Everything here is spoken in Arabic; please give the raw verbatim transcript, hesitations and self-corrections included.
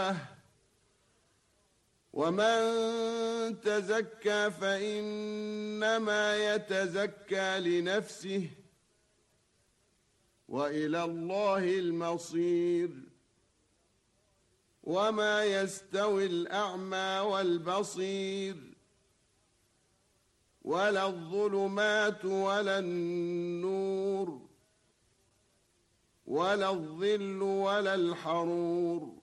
ومن تزكى فإنما يتزكى لنفسه وإلى الله المصير. وما يستوي الأعمى والبصير ولا الظلمات ولا النور ولا الظل ولا الحرور